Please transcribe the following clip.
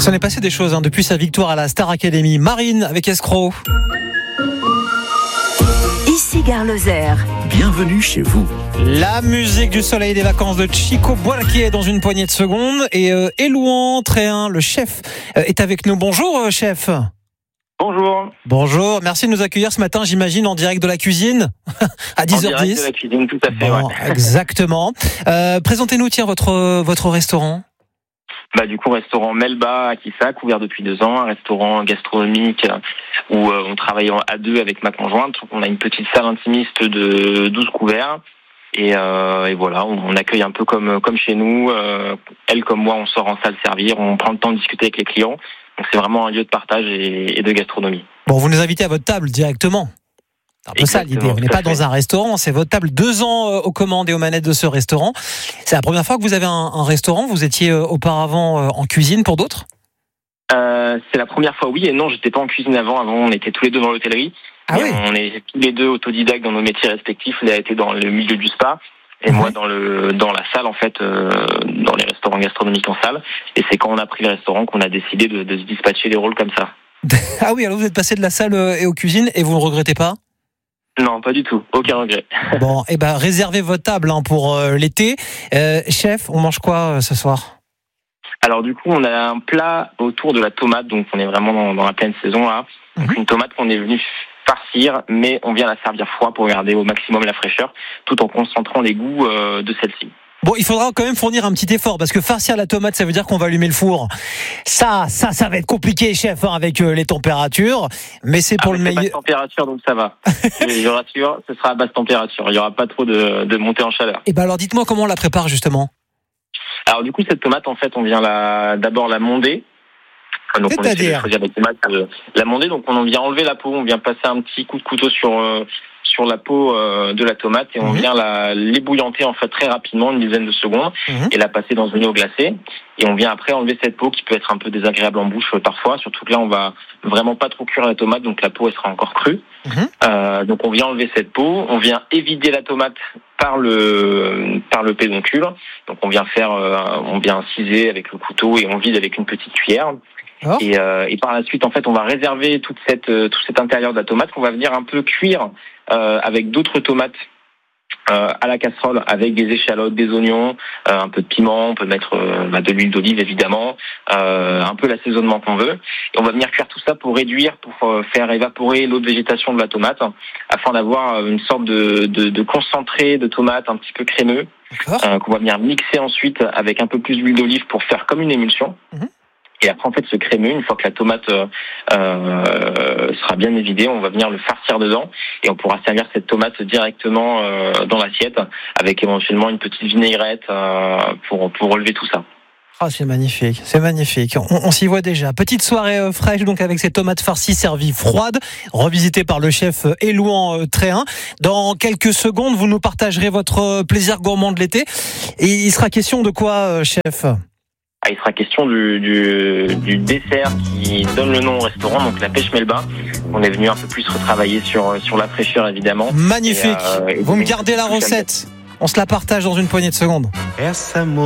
Ça n'est passé des choses depuis sa victoire à la Star Academy. Marine avec Escroc. Ici Gare Lozère. Bienvenue chez vous. La musique du soleil des vacances de Chico Buarque dans une poignée de secondes. Et Élouan Tréhin, le chef, est avec nous. Bonjour chef. Bonjour. Bonjour, merci de nous accueillir ce matin, j'imagine, en direct de la cuisine à 10h10. En direct de la cuisine, tout à fait. Bon, ouais. Exactement. Présentez-nous, tiens, votre restaurant. Du coup, restaurant Melba à Quissac, ouvert depuis 2 ans, un restaurant gastronomique où on travaille à 2 avec ma conjointe. On a une petite salle intimiste de 12 couverts et voilà, on accueille un peu comme chez nous. Elle comme moi, on sort en salle servir, on prend le temps de discuter avec les clients. Donc c'est vraiment un lieu de partage et de gastronomie. Bon, vous nous invitez à votre table directement. C'est un peu ça l'idée, on n'est pas dans un restaurant, c'est votre table. 2 ans aux commandes et aux manettes de ce restaurant. C'est la première fois que vous avez un restaurant, vous étiez auparavant en cuisine pour d'autres ? C'est la première fois, oui et non, j'étais pas en cuisine avant on était tous les deux dans l'hôtellerie. Ah oui. On est tous les deux autodidactes dans nos métiers respectifs, il a été dans le milieu du spa et moi dans la salle en fait, dans les restaurants gastronomiques en salle, et c'est quand on a pris le restaurant qu'on a décidé de se dispatcher les rôles comme ça. Ah oui, alors vous êtes passé de la salle et aux cuisines et vous ne regrettez pas ? Non, pas du tout, aucun regret. Bon, réservez votre table pour l'été. Chef, on mange quoi ce soir ? Alors du coup, on a un plat autour de la tomate, donc on est vraiment dans la pleine saison là. Donc une tomate qu'on est venu farcir, mais on vient la servir froid pour garder au maximum la fraîcheur, tout en concentrant les goûts de celle-ci. Bon, il faudra quand même fournir un petit effort, parce que farcir la tomate, ça veut dire qu'on va allumer le four. Ça va être compliqué, chef, avec les températures, mais c'est pour le meilleur. Basse température, donc ça va. Je rassure, ce sera à basse température. Il n'y aura pas trop de montée en chaleur. Et alors dites-moi comment on la prépare justement. Alors du coup, cette tomate, en fait, on vient d'abord la monder. Donc on essaie de choisir les tomates, la monder. Donc on vient enlever la peau, on vient passer un petit coup de couteau sur la peau de la tomate et on vient l'ébouillanter en fait très rapidement, une dizaine de secondes, et la passer dans une eau glacée. Et on vient après enlever cette peau qui peut être un peu désagréable en bouche parfois, surtout que là on va vraiment pas trop cuire la tomate, donc la peau elle sera encore crue. Donc on vient enlever cette peau, on vient évider la tomate par le pédoncule. Donc on vient inciser avec le couteau et on vide avec une petite cuillère. Oh. Et par la suite, en fait, on va réserver tout cet intérieur de la tomate qu'on va venir un peu cuire avec d'autres tomates à la casserole, avec des échalotes, des oignons, un peu de piment, on peut mettre de l'huile d'olive évidemment, un peu l'assaisonnement qu'on veut. Et on va venir cuire tout ça pour faire évaporer l'eau de végétation de la tomate, afin d'avoir une sorte de concentré de tomate un petit peu crémeux, qu'on va venir mixer ensuite avec un peu plus d'huile d'olive pour faire comme une émulsion. Et après, en fait, ce crémeux, une fois que la tomate sera bien évidée, on va venir le farcir dedans et on pourra servir cette tomate directement dans l'assiette avec éventuellement une petite vinaigrette pour relever tout ça. Ah, c'est magnifique, c'est magnifique. On s'y voit déjà. Petite soirée fraîche, donc avec ces tomates farcies servies froides, revisitées par le chef Élouan Tréhin. Dans quelques secondes, vous nous partagerez votre plaisir gourmand de l'été. Et il sera question de quoi, chef ? Il sera question du dessert qui donne le nom au restaurant, donc la pêche Melba. On est venu un peu plus retravailler sur la fraîcheur évidemment. Magnifique. Vous me gardez la recette. On se la partage dans une poignée de secondes.